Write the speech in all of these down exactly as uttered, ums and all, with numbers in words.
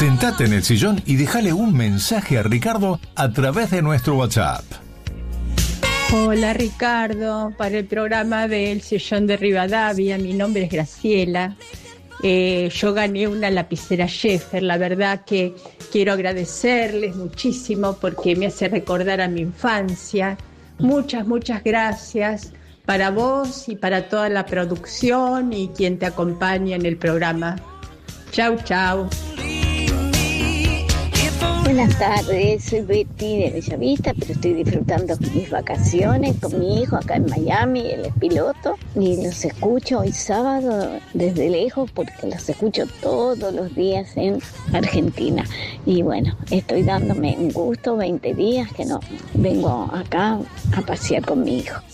Sentate en el sillón y déjale un mensaje a Ricardo a través de nuestro WhatsApp. Hola Ricardo, para el programa del Sillón de Rivadavia, mi nombre es Graciela. Eh, yo gané una lapicera Schaefer, la verdad que quiero agradecerles muchísimo porque me hace recordar a mi infancia. Muchas, muchas gracias para vos y para toda la producción y quien te acompaña en el programa. Chau, chau. Buenas tardes, soy Betty de Bellavista, pero estoy disfrutando mis vacaciones con mi hijo acá en Miami, él es piloto, y los escucho hoy sábado desde lejos porque los escucho todos los días en Argentina. Y bueno, estoy dándome un gusto, veinte días que no vengo acá a pasear con mi hijo.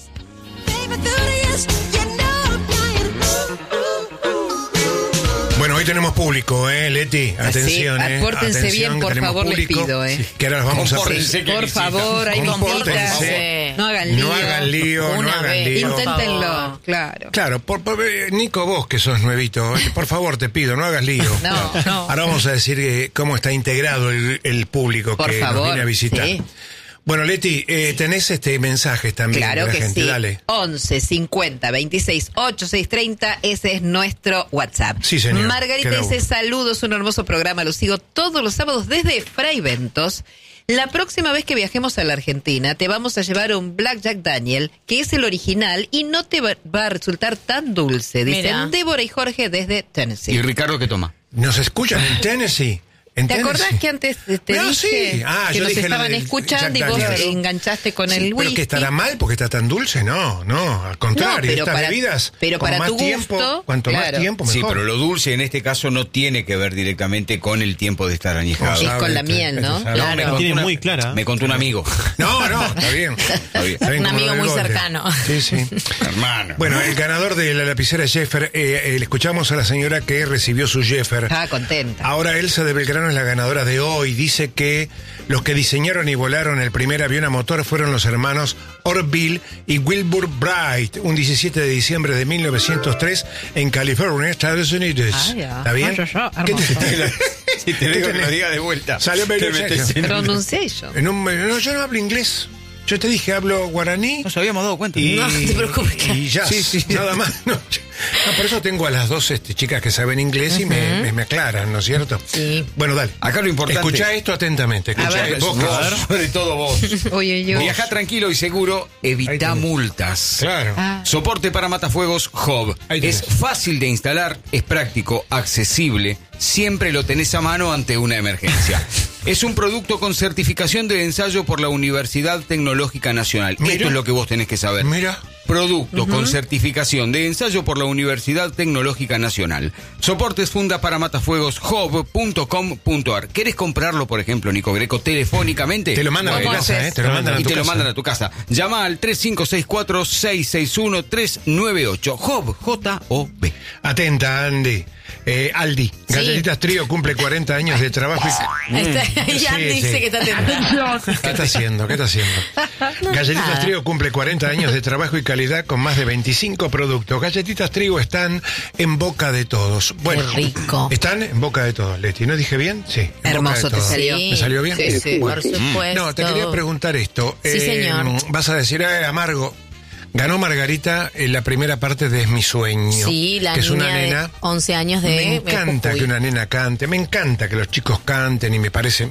Bueno, hoy tenemos público, ¿eh, Leti? Atención, sí, ¿eh? Pórtense Atención, bien, por favor, público, les pido, ¿eh? Que ahora los vamos a presentar. Por favor, hay bombitas. No hagan lío. No hagan lío, no hagan vez. lío. Inténtenlo, claro. Claro, por, por, Nico, vos que sos nuevito, por favor, te pido, no hagas lío. No, no. Ahora vamos a decir eh, cómo está integrado el, el público por que favor, nos viene a visitar. Sí. Bueno, Leti, eh, tenés este mensajes también claro de la que gente, sí. dale. once cincuenta veintiséis ochenta y seis treinta, ese es nuestro WhatsApp. Sí, señor. Margarita dice, saludos, un hermoso programa, lo sigo todos los sábados desde Fray Ventos. La próxima vez que viajemos a la Argentina te vamos a llevar un Black Jack Daniel, que es el original y no te va, va a resultar tan dulce, dicen Mira. Débora y Jorge desde Tennessee. ¿Y Ricardo qué toma? ¿Nos escuchan en Tennessee? ¿En ¿Te Tennessee? acordás que antes te No, dije sí. Ah, que yo nos dije estaban la del escuchando y Jack vos Daniels. enganchaste con Sí, el pero whisky? que estará mal porque está tan dulce, no, no, al contrario, No, pero estas para- bebidas, pero con para más tu tiempo, gusto, cuanto claro. más tiempo mejor. Sí, pero lo dulce en este caso no tiene que ver directamente con el tiempo de estar añejado. Es sabe con la usted, miel, eso ¿no? sabe. No, me Claro. contó Tiene una- muy clara. Me contó un amigo. No, no, está bien. Está bien. Está bien Un como amigo lo del muy golden. cercano. Sí, sí. Hermano. Bueno, el ganador de la lapicera Schaefer, eh, eh, le escuchamos a la señora que recibió su Schaefer. Estaba contenta. Ahora Elsa de Belgrano es la ganadora de hoy. Dice que los que diseñaron y volaron el primer avión a motor fueron los hermanos Orville y Wilbur Bright, un diecisiete de diciembre de mil novecientos tres en California, Estados Unidos. Ah, ya. ¿Está bien? Ah, ya, ya, ¿Qué te- hermoso. Si te digo que lo diga de vuelta. Salió te medio metes serio. en- Pronunciation. En un- no, yo no hablo inglés. Yo te dije, hablo guaraní. Nos habíamos dado cuenta. Y, No te preocupes. y ya, Sí, sí. nada más. No, yo- no, por eso tengo a las dos este, chicas que saben inglés y me, me, me aclaran, ¿no es cierto? Sí. Bueno, dale. Acá lo importante- Escuchá esto atentamente. A Escuchá, ver. vos, Vos, Carlos. sobre todo vos. Oye, yo. Viajá tranquilo y seguro, Ahí evita tenés. multas. Claro. Ah. Soporte para matafuegos Hob. Ahí Es tenés. fácil de instalar, es práctico, accesible. Siempre lo tenés a mano ante una emergencia. Es un producto con certificación de ensayo por la Universidad Tecnológica Nacional. Mira. Esto es lo que vos tenés que saber. Mira. Producto con certificación de ensayo por la Universidad Tecnológica Nacional. Soportes funda para matafuegos hob punto com punto ar. ¿Querés comprarlo, por ejemplo, Nico Greco, telefónicamente? Te lo mandan a tu ¿Cómo casa, haces? ¿eh? Te lo mandan a y tu te lo casa. mandan a tu casa. Llama al tres cinco seis cuatro, seis seis uno, tres nueve ocho. Hob, J O B. Atenta, Andy. Eh, Aldi, Galletitas Trío cumple cuarenta años de trabajo y... Ahí está, Sí, ya sí. dice que está atento. ¿Qué está haciendo? ¿Qué está haciendo? Galletitas nada. Trío cumple cuarenta años de trabajo y calidad con más de veinticinco productos. Galletitas Trío están en boca de todos. Bueno, Qué rico. están en boca de todos, Leti. ¿No dije bien? Sí. en Hermoso boca de te todos. salió. ¿Me salió bien? Sí, sí. Por supuesto. No, te quería preguntar esto. Sí, señor. Vas a decir, eh, Amargo, ganó Margarita en la primera parte de Es mi sueño. Sí, la que es niña una nena. de once años de... Me encanta Jujuy. que una nena cante, me encanta que los chicos canten y me parece,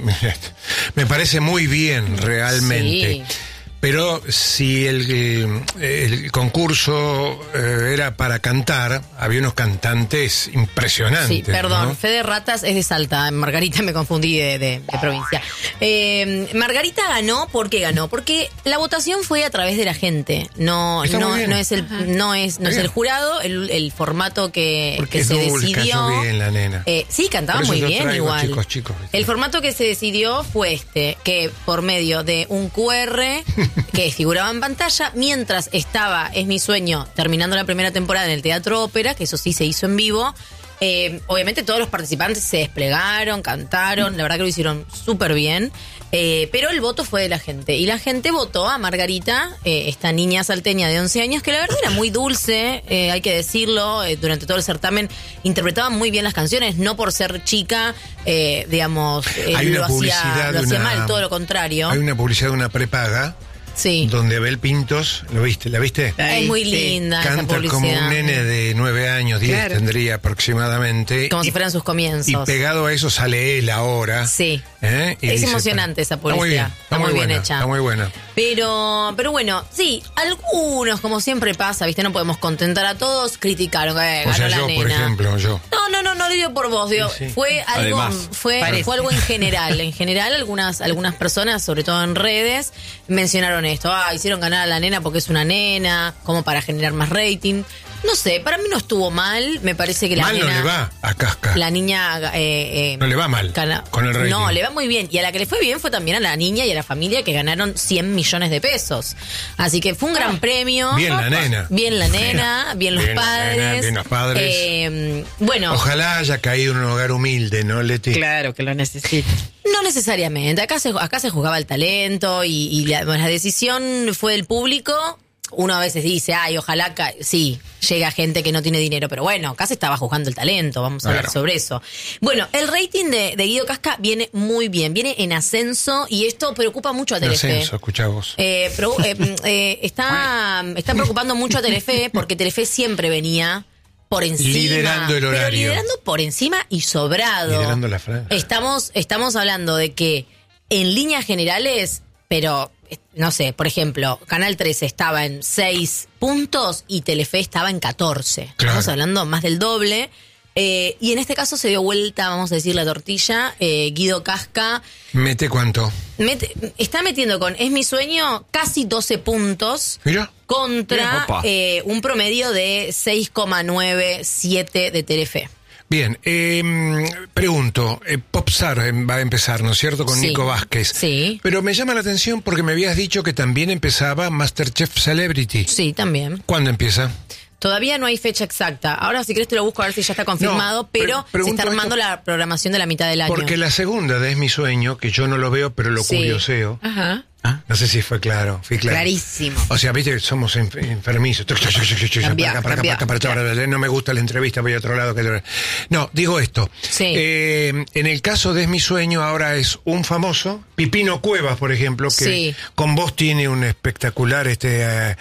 me parece muy bien realmente. Sí. Pero si el, el concurso eh, era para cantar, había unos cantantes impresionantes. Sí, perdón, ¿no? Fede Ratas es de Salta, Margarita me confundí de, de- de provincia. Eh, Margarita ganó, ¿por qué ganó? Porque la votación fue a través de la gente, no Está muy no, bien. no es el no es no Está es el bien. jurado, el, el formato que, Porque que es se dulce, decidió. cantó bien la nena. Eh, sí, cantaba Por eso muy yo bien traigo igual. chicos, chicos, ¿viste? El formato que se decidió fue este, que por medio de un cu erre que figuraba en pantalla, mientras estaba Es mi sueño terminando la primera temporada en el Teatro Ópera, que eso sí se hizo en vivo, Eh, obviamente todos los participantes se desplegaron, cantaron, la verdad que lo hicieron súper bien. Eh, pero el voto fue de la gente. Y la gente votó a Margarita, eh, esta niña salteña de once años, que la verdad era muy dulce, eh, hay que decirlo. Eh, durante todo el certamen interpretaba muy bien las canciones, no por ser chica, eh, digamos, eh, Hay una lo hacía, publicidad lo de hacía una- mal, todo lo contrario. Hay una publicidad de una prepaga Sí. donde Abel Pintos, ¿lo viste? ¿La viste? Es muy Sí. linda esa Canta publicidad. como un nene de nueve años, diez Claro. tendría aproximadamente. Como y, si fueran sus comienzos. y pegado a eso sale él ahora. Sí. ¿eh? Y Es dice, emocionante esa Está muy publicidad. bien, Está muy bien buena, hecha. Está muy buena. Pero, pero bueno, sí, algunos, como siempre pasa, ¿viste? No podemos contentar a todos, criticaron, eh, O ganó sea, la yo, nena. por ejemplo, yo. No, no, no, no lo digo por vos, digo, Sí, sí. fue algo, Además, fue, parece. fue algo en general. En general, algunas, algunas personas, sobre todo en redes, mencionaron esto. Ah, hicieron ganar a la nena porque es una nena, como para generar más rating. No sé, para mí no estuvo mal. Me parece que la Mal no nena. le va a Casca. La niña. eh, eh, No le va mal gana- con el rating. No, le va muy bien. Y a la que le fue bien fue también a la niña y a la familia que ganaron cien millones de pesos. Así que fue un gran premio. Bien la nena. Bien la nena, bien los Bien la padres. nena, bien los padres. Eh, bueno, Ojalá haya caído en un hogar humilde, ¿no, Leti? Claro que lo necesito. no necesariamente. Acá se, acá se jugaba el talento y, y la, la decisión fue del público. Uno a veces dice, ay, ojalá, ca-". sí, llega gente que no tiene dinero, pero bueno, acá se estaba juzgando el talento, vamos a hablar Claro. sobre eso. Bueno, el rating de, de Guido Casca viene muy bien, viene en ascenso y esto preocupa mucho a En Telefe. ascenso, escuchá vos. Eh, pero, eh, eh, está, está preocupando mucho a Telefe porque Telefe siempre venía por encima. Liderando el Pero horario. liderando por encima y sobrado. Liderando la franja. Estamos, estamos hablando de que en líneas generales, pero eh, no sé, por ejemplo, Canal trece estaba en seis puntos y Telefe estaba en catorce. Claro. Estamos hablando más del doble. Eh, y en este caso se dio vuelta, vamos a decir, la tortilla. Eh, Guido Casca ¿Mete cuánto? mete- está metiendo con Es mi sueño casi doce puntos Mira. contra Bien, opa. eh, un promedio de seis coma noventa y siete de Telefe. Bien, eh, pregunto, eh, Popstar eh, va a empezar, ¿no es cierto?, con Sí. Nico Vázquez. Sí. Pero me llama la atención porque me habías dicho que también empezaba Masterchef Celebrity. Sí, también. ¿Cuándo empieza? Todavía no hay fecha exacta. Ahora, si querés, te lo busco a ver si ya está confirmado, No, pre- pero se pregunto está armando esto- la programación de la mitad del año. Porque la segunda de Es mi sueño, que yo no lo veo, pero lo Sí. curioseo. Ajá. No sé si fue claro, fui claro. Clarísimo. O sea, viste que somos enf- enfermizos. Cambia, Para acá, para acá, cambia. para acá, para acá. No me gusta la entrevista, voy a otro lado. que- No, digo esto. Sí. Eh, en el caso de Es mi sueño, ahora es un famoso, Pipino Cuevas, por ejemplo, que Sí. con vos tiene un espectacular, este, eh,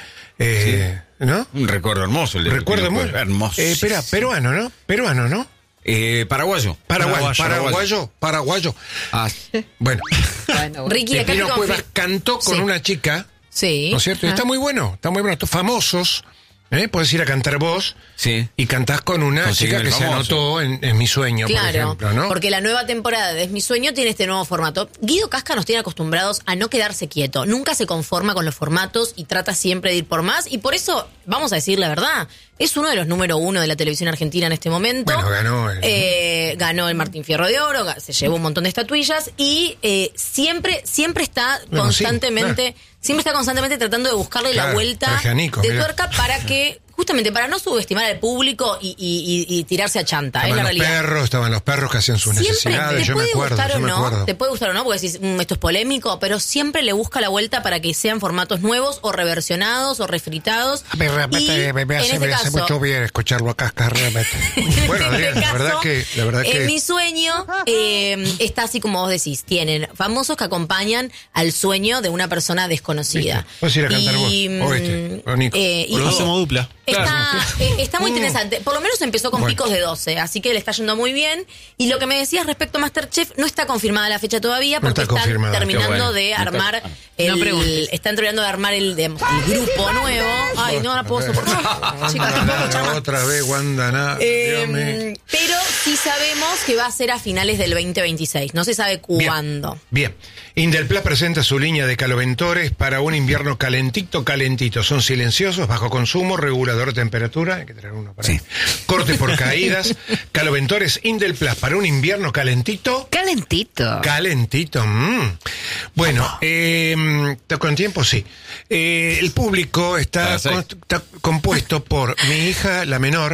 eh, ¿no? Un recuerdo hermoso. El de Recuerdo Pipino muy Cuevas. Hermoso. Eh, espera, peruano, ¿no? Peruano, ¿no? Eh, paraguayo. Paraguayo, Paraguayo, paraguayo, paraguayo. Ah, Bueno, Bueno, bueno. Ricky, acá te Pipino confir- Cuevas cantó con Sí. una chica. Sí. ¿No es cierto? Y está muy bueno, está muy bueno. Estos famosos, ¿eh? Puedes ir a cantar vos sí. y cantás con una Consiguen chica que el se famoso. anotó en, en Mi Sueño, Claro, por ejemplo, ¿no? porque la nueva temporada de Es mi sueño tiene este nuevo formato. Guido Casca nos tiene acostumbrados a no quedarse quieto, nunca se conforma con los formatos y trata siempre de ir por más y por eso, vamos a decir la verdad, es uno de los número uno de la televisión argentina en este momento. Bueno, ganó el- Eh, ganó el Martín Fierro de Oro, ga- se llevó un montón de estatuillas y eh, siempre, siempre está Bueno, sí, constantemente, siempre está constantemente tratando de buscarle la Claro, vuelta traje a Nico, de mirá. tuerca para que, justamente para no subestimar al público y, y- y- y tirarse a chanta, es Estaban la los realidad. perros, estaban los perros que hacían sus Siempre necesidades, te yo me puede acuerdo, gustar yo o me no, acuerdo. te puede gustar o no, porque decís, "Mm, esto es polémico", pero siempre le busca la vuelta para que sean formatos nuevos o reversionados o refritados. A mí realmente Y me, me en hace, este me hace caso- mucho bien escucharlo a Casca, realmente. Bueno, en Adrián, este la verdad caso, que, la verdad en que mi sueño eh, está así como vos decís, tienen famosos que acompañan al sueño de una persona desconocida. Viste, vos ir a cantar vos, Y, o este, o mm, Nico. eh, y- O lo hacemos dupla. Está, eh, está muy interesante. Por lo menos empezó con Bueno. picos de doce, así que le está yendo muy bien. Y lo que me decías respecto a Masterchef, no está confirmada la fecha todavía No porque está están confirmada, qué terminando bueno. de No está- armar No el, preguntes. están terminando de armar el, digamos, el grupo nuevo. Ay, no la puedo soportar. Chicas, no puedo escuchar más. Otra vez, Wanda, na- Eh, Dios mío. pero sí sabemos que va a ser a finales del veinte veintiséis. No se sabe Bien. cuándo. Bien. Indelplast presenta su línea de caloventores para un invierno calentito, calentito. Son silenciosos, bajo consumo, regulador de temperatura. Hay que traer uno para ahí. Corte por caídas. Caloventores Indelplast para un invierno calentito. Calentito. Calentito. mm. Bueno, eh, ¿está con tiempo? Sí. Eh, el público está, Ah, sí. con- está compuesto por mi hija, la menor,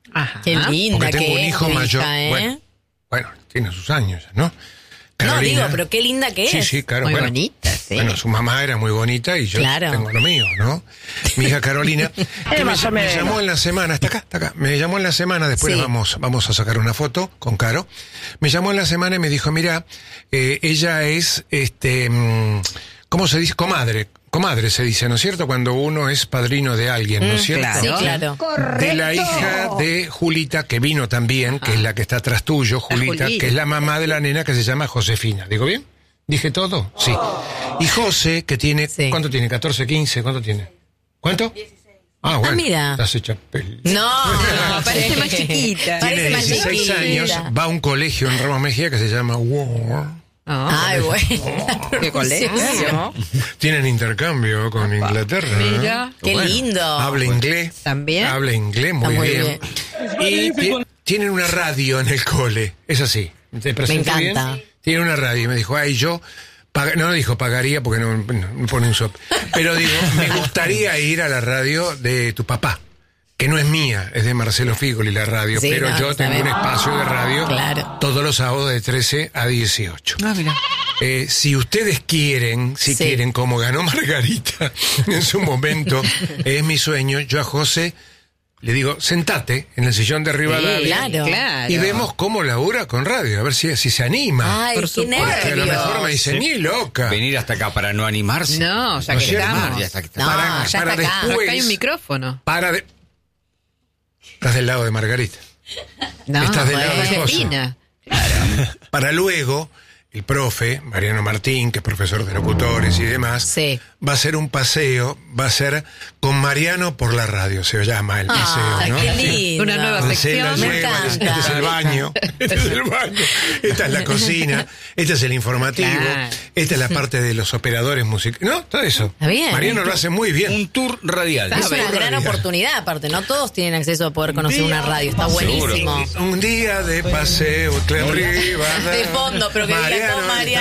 Ajá. Qué linda Porque tengo que un es hijo tu mayor. hija, ¿eh? Bueno, bueno, tiene sus años, ¿no? No, digo, pero qué linda que Sí, es. sí, claro. Muy bueno, bonita, sí. Bueno, su mamá era muy bonita y yo Claro. tengo lo mío, ¿no? Mi hija Carolina, que me, me llamó en la semana, está acá, está acá, me llamó en la semana, después Sí. vamos, vamos a sacar una foto con Caro, me llamó en la semana y me dijo, mira, eh, ella es, este, mm, ¿cómo se dice? Comadre, comadre se dice, ¿no es cierto? Cuando uno es padrino de alguien, ¿no es Mm, cierto? claro. Sí, claro. De la hija de Julita, que vino también, que es la que está atrás tuyo, Julita, Julita. que es la mamá de la nena que se llama Josefina. ¿Digo bien? ¿Dije todo? Sí. Y José, que tiene, Sí. ¿cuánto tiene? ¿catorce, quince? ¿Cuánto tiene? ¿Cuánto? Ah, bueno. Ah, mira. Estás hecha pel- No, No, parece más chiquita. Parece Tiene más dieciséis chiquita. años, va a un colegio en Ramos Mejía que se llama War. Ah, Ay, bueno. qué colegio. Tienen intercambio con Inglaterra. Mira. Qué Bueno, lindo. Habla inglés. ¿También? Habla inglés muy, Está muy bien. Y ti- tienen una radio en el cole. Es así. ¿Te presenté Me encanta. bien? Tiene una radio. Y me dijo, ay, yo... paga- no, no dijo pagaría porque no, no, no pone un sop. Pero digo, me gustaría ir a la radio de tu papá. Que no es mía, es de Marcelo Figoli la radio. Sí, pero no, yo tengo un sabemos. espacio de radio Claro. todos los sábados de trece a dieciocho. Ah, mira. Eh, si ustedes quieren, si Sí. quieren, como ganó Margarita en su momento, es mi sueño, yo a José le digo, sentate en el sillón de Rivadavia claro. Claro. y vemos cómo labura con radio, a ver si, si se anima. Ay, Por qué supuesto. Porque a lo nervios. mejor me dice, ni loca. Venir hasta acá para no animarse. No, ya No que es cierto. estamos. Ya está, que está. No, para ya para está acá. después, Acá hay un micrófono. para de... Estás del lado de Margarita. No, Estás del lado de Josefina. Para luego, el profe, Mariano Martín, que es profesor de locutores y demás, Sí. va a hacer un paseo, va a ser con Mariano por la radio, se llama el paseo, Ay, ¿no? qué lindo. Una nueva Marcela sección. Me lleva, encanta. este es el baño, este es el baño, esta es la cocina, este es el informativo, Claro. esta es la parte de los operadores musicales, ¿no? Todo eso. Está bien. Mariano lo hace muy bien. Un tour radial. Es A ver, una gran radial. oportunidad, aparte. No todos tienen acceso a poder conocer una radio. Está buenísimo. Un día de paseo, Clem Rivas. De fondo, pero que diga Mariano, con Mariano.